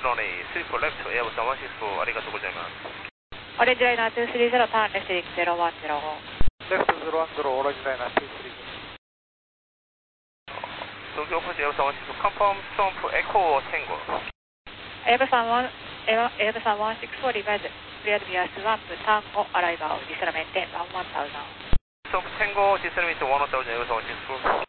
runway 34 left, Airbus 164、ありがとうございます。 オレンジライナー230、ターンレフトリック0105。 レフト010、オレンジライナー230。 東京星 Airbus 164、confirm stomp echo Tango。 Airbus 164 revise, cleared via swamp, Tango, arrival, distal maintain 1000. Stomp Tango, distal maintain 1000, Airbus 164。